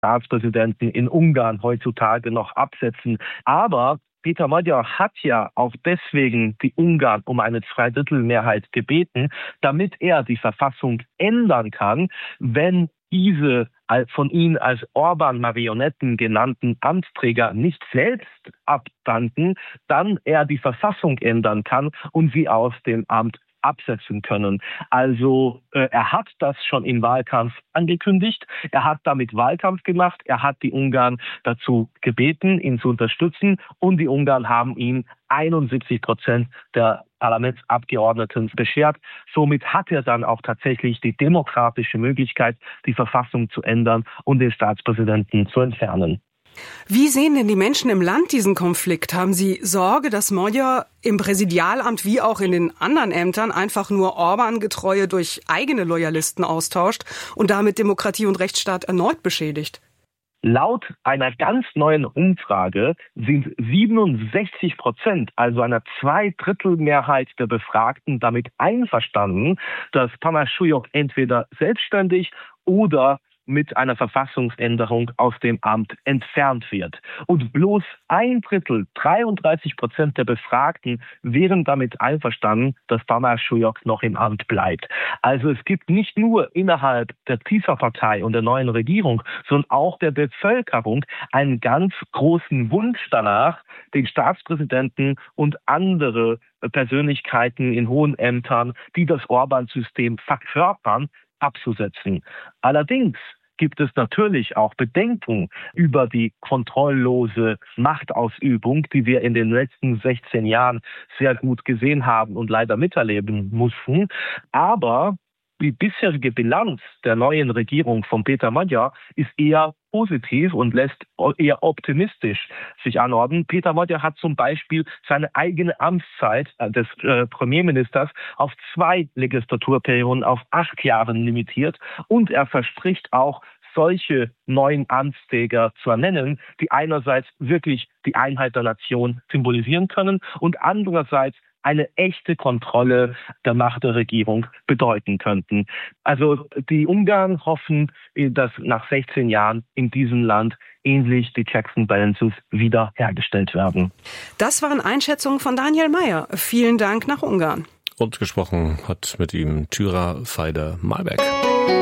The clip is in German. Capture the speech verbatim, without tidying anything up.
Staatspräsidenten in Ungarn heutzutage noch absetzen. Aber Péter Magyar hat ja auch deswegen die Ungarn um eine Zweidrittelmehrheit gebeten, damit er die Verfassung ändern kann, wenn diese von ihnen als Orban-Marionetten genannten Amtsträger nicht selbst abdanken, dann er die Verfassung ändern kann und sie aus dem Amt absetzen können. Also äh, er hat das schon im Wahlkampf angekündigt. Er hat damit Wahlkampf gemacht. Er hat die Ungarn dazu gebeten, ihn zu unterstützen. Und die Ungarn haben ihm einundsiebzig Prozent der Parlamentsabgeordneten beschert. Somit hat er dann auch tatsächlich die demokratische Möglichkeit, die Verfassung zu ändern und den Staatspräsidenten zu entfernen. Wie sehen denn die Menschen im Land diesen Konflikt? Haben sie Sorge, dass Magyar im Präsidialamt wie auch in den anderen Ämtern einfach nur Orban-Getreue durch eigene Loyalisten austauscht und damit Demokratie und Rechtsstaat erneut beschädigt? Laut einer ganz neuen Umfrage sind siebenundsechzig Prozent, also einer Zweidrittelmehrheit der Befragten, damit einverstanden, dass Tamás Súlyog entweder selbstständig oder mit einer Verfassungsänderung aus dem Amt entfernt wird. Und bloß ein Drittel, dreiunddreißig Prozent der Befragten wären damit einverstanden, dass Tamás Súlyog noch im Amt bleibt. Also es gibt nicht nur innerhalb der TISA-Partei und der neuen Regierung, sondern auch der Bevölkerung einen ganz großen Wunsch danach, den Staatspräsidenten und andere Persönlichkeiten in hohen Ämtern, die das Orban-System verkörpern, abzusetzen. Allerdings gibt es natürlich auch Bedenken über die kontrolllose Machtausübung, die wir in den letzten sechzehn Jahren sehr gut gesehen haben und leider miterleben mussten. Aber die bisherige Bilanz der neuen Regierung von Péter Magyar ist eher positiv und lässt eher optimistisch sich anordnen. Péter Magyar hat zum Beispiel seine eigene Amtszeit des äh, Premierministers auf zwei Legislaturperioden auf acht Jahren limitiert und er verspricht auch, solche neuen Amtsträger zu ernennen, die einerseits wirklich die Einheit der Nation symbolisieren können und andererseits eine echte Kontrolle der Macht der Regierung bedeuten könnten. Also die Ungarn hoffen, dass nach sechzehn Jahren in diesem Land ähnlich die Checks and Balances wieder hergestellt werden. Das waren Einschätzungen von Daniel Mayer. Vielen Dank nach Ungarn. Und gesprochen hat mit ihm Thyra Feider-Malberg.